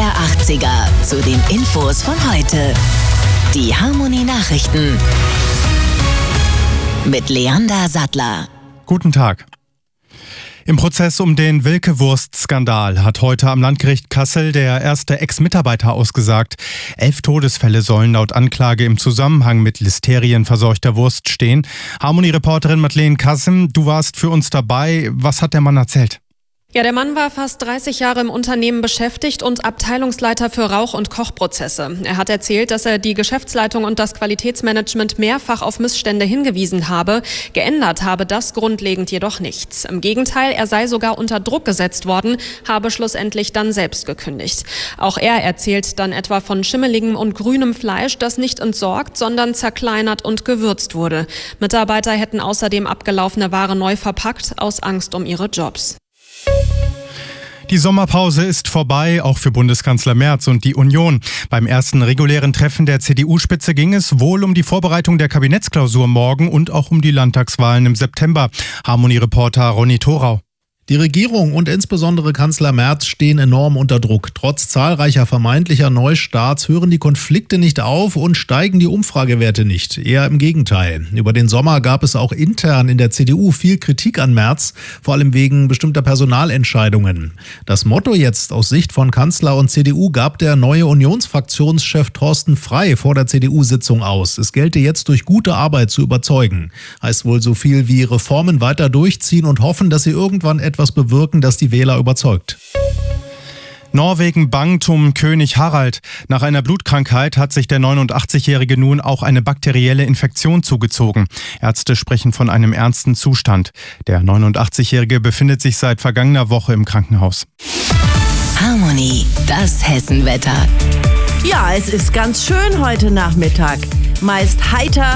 der 80er zu den Infos von heute. Die Harmony Nachrichten mit Leander Sattler. Guten Tag. Im Prozess um den Wilke-Wurst-Skandal hat heute am Landgericht Kassel der erste Ex-Mitarbeiter ausgesagt. 11 Todesfälle sollen laut Anklage im Zusammenhang mit listerienverseuchter Wurst stehen. Harmony-Reporterin Madeleine Kassim, du warst für uns dabei. Was hat der Mann erzählt? Ja, der Mann war fast 30 Jahre im Unternehmen beschäftigt und Abteilungsleiter für Rauch- und Kochprozesse. Er hat erzählt, dass er die Geschäftsleitung und das Qualitätsmanagement mehrfach auf Missstände hingewiesen habe. Geändert habe das grundlegend jedoch nichts. Im Gegenteil, er sei sogar unter Druck gesetzt worden, habe schlussendlich dann selbst gekündigt. Auch er erzählt dann etwa von schimmeligem und grünem Fleisch, das nicht entsorgt, sondern zerkleinert und gewürzt wurde. Mitarbeiter hätten außerdem abgelaufene Ware neu verpackt, aus Angst um ihre Jobs. Die Sommerpause ist vorbei, auch für Bundeskanzler Merz und die Union. Beim ersten regulären Treffen der CDU-Spitze ging es wohl um die Vorbereitung der Kabinettsklausur morgen und auch um die Landtagswahlen im September. Harmony-Reporter Ronny Thorau. Die Regierung und insbesondere Kanzler Merz stehen enorm unter Druck. Trotz zahlreicher vermeintlicher Neustarts hören die Konflikte nicht auf und steigen die Umfragewerte nicht. Eher im Gegenteil. Über den Sommer gab es auch intern in der CDU viel Kritik an Merz, vor allem wegen bestimmter Personalentscheidungen. Das Motto jetzt aus Sicht von Kanzler und CDU gab der neue Unionsfraktionschef Thorsten Frey vor der CDU-Sitzung aus. Es gelte jetzt durch gute Arbeit zu überzeugen. Heißt wohl so viel wie Reformen weiter durchziehen und hoffen, dass sie irgendwann etwas bewirken, das die Wähler überzeugt. Norwegen bangt um König Harald. Nach einer Blutkrankheit hat sich der 89-Jährige nun auch eine bakterielle Infektion zugezogen. Ärzte sprechen von einem ernsten Zustand. Der 89-Jährige befindet sich seit vergangener Woche im Krankenhaus. Harmony, das Hessenwetter. Ja, es ist ganz schön heute Nachmittag. Meist heiter